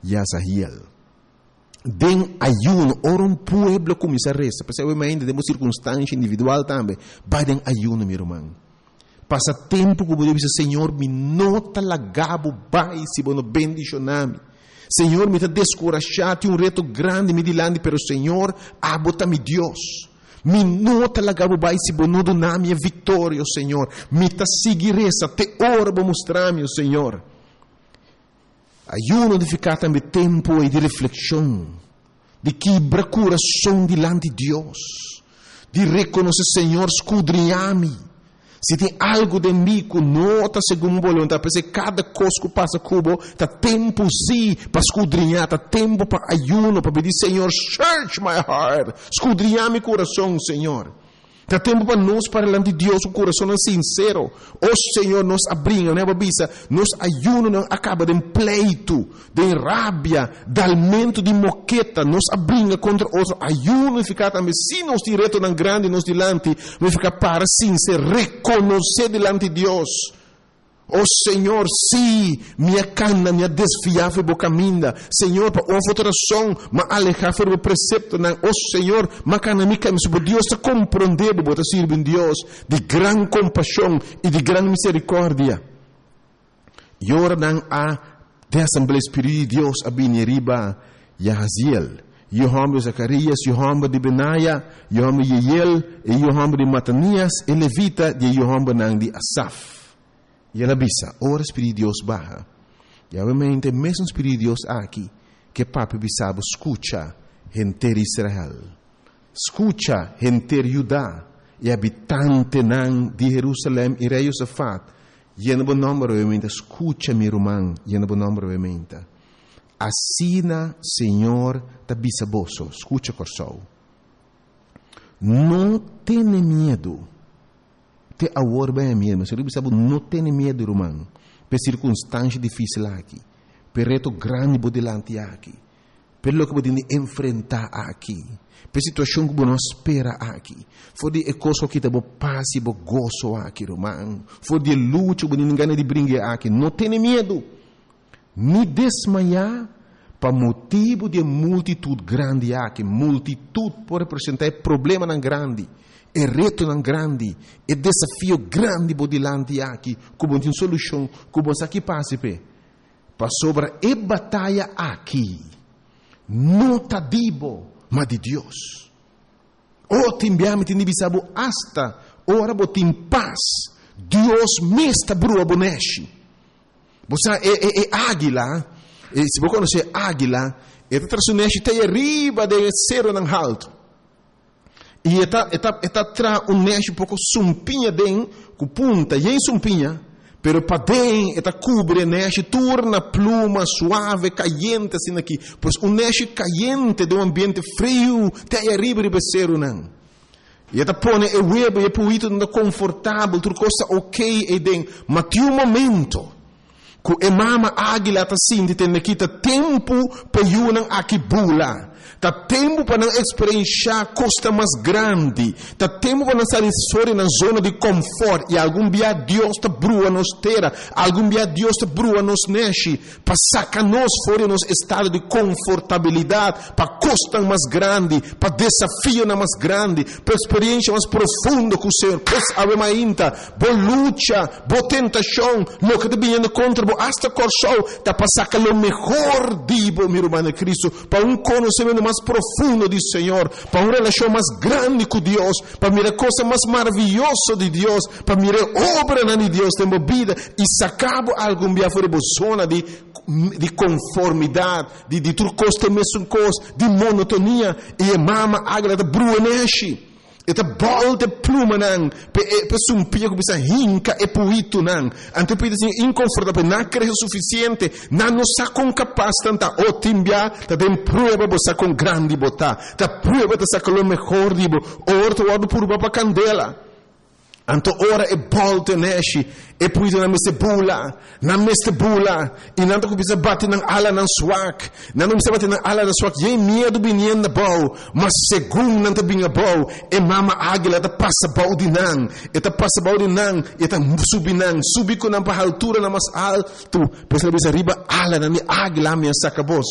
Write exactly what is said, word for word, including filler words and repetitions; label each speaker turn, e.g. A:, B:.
A: Yazahiel. Den ayuno, ora um pueblo começa a rezar. Possivelmente, temos circunstância individual também. Vai den ayuno, meu irmão. Passa tempo como Deus diz, Senhor, me nota lagabo, vai, se bono bendicioname. Senhor, me está descorajado, tem um reto grande, me dilande, pero Senhor, abota-me Deus. Me nota lagabo, vai, se bono do nome a vitória, Senhor. Me está seguir essa, te ora, vou mostrar-me, Senhor. Ayuno de ficar também tempo e de reflexão, de quebrar coração diante de Deus, de reconhecer, Senhor, escudrinhar-me. Se tem algo de mim que não está segundo a vontade, porque cada coisa que passa cubo, está tempo sim para escudrinhar, está tempo para ayuno, para pedir, Senhor, search my heart, escudrinhar meu coração, Senhor. Está tempo para nós, para diante de Deus, o coração é sincero. O Senhor nos abriga, né, babisa? Nos ayuno não acaba de pleito, de rábia, de alimento de moqueta, nos abriga contra outro. Ayuno e ficar também, se nos direto não grande, nos dilante, vai ficar para sincero, reconhecer diante de Deus. Oh Senhor, sim, minha cana, minha desfiável boca minda. Senhor, para uma alteração, mas alejar o precepto, não. Oh Senhor, mas cana mica, mas Deus está compreendendo, bota servir em Deus, de grande compaixão e de grande misericórdia. E ora não há de Assembleia Espírita de Deus, a bineriba, Yahaziel, Yohamba de Zacarias, Yohamba de Benaia, Yohamba de Yeiel, e Yohamba de Matanias, e Levita, de Yohamba não de Asaf. E ela bisa, ora Espírito de Deus barra. E obviamente, mesmo Espírito de Deus aqui, que papi bisabo, escucha, gente de Israel. Escucha, gente de Judá, e habitante nan de Jerusalém e rei Josafat. E no bom nome, obviamente, escucha, meu irmão, e no bom nome, obviamente. Assina, Senhor, da bisaboso, escucha, corsou. Não tenha medo. Te agora bem mesmo, mas eu sabe não tem medo, irmão, por circunstância difícil aqui, por reto grande por delante aqui, pelo que podemos enfrentar aqui, por situação que não espera aqui, for de coisa que te bo paz e bo gozo aqui, irmão, for de luta que ninguém de brincar aqui, não tem medo, nem desmaiar, para motivo de multitude grande aqui, multitude pode representar problema não grande. É reto não grande, é desafio grande por delante aqui, como tem solução, como aqui passa para sobre a batalha aqui, não tá dibo, mas de Deus. O timbiame tem bisabo hasta ora botim paz, Deus me está brua boneshi. Você é, é, é águila, e se você conhecer águila, é trasuneste tem arriba de cero não alto. E está está está tra um neste pouco sumpinha den com punta e sumpinha, pero para den está cubre neste torna pluma suave caliente assim aqui, pois um neste caliente de um ambiente frio tem arriba de becero não. E está põe o web e puito não confortável, tudo coisa ok e den, mas tem um momento que a mama águila está sentindo tem aqui tá tempo para eu aqui bula. Tá tempo para não experienciar costa mais grande. Tá tempo para não sair fora na zona de conforto. E algum dia Deus te brua nos terra. Algum dia Deus te brua nos neche. Para sacar nós fora nos estado de confortabilidade. Para costa mais grande. Para desafio mais grande. Para experiência mais profunda com o Senhor. Pois ave mainta. Boa luta. Boa tentação. Lo que te viene contra. Boa hasta corso. Tá para sacar o melhor dibo, meu irmão de Cristo. Para um conhecimento mais profundo do Senhor, para uma relação mais grande com Deus, para mirar coisa mais maravilhosa de Deus, para mirar obra de Deus tem vida e sacar algum dia fora da zona de de conformidade, de de tudo coisa mesmo coisa, de monotonia e a mama agrada bruneshi. Eta bolte pluma nang pe pe sumpia que bisa hinca e puito nang ante pide assim inconfortável não cresce suficiente não nos sa com capaz tanta o timbia ta tem prueba bosa com grande bota ta prueba ta sa com o melhor dibo orto wado por baba candela anto ora e bolte neshi e puito na meste bula na meste bula e nanto que bisa bate nang ala nang swak não não bisa bate nang ala nang swak e medo binien na bau mas segundo nanto binha bau e mama águila ta passa bau de nang e ta passa bau de nang e ta subi nang subi com na altura na mais alto pois ela bisa riba ala na águila minha sacabos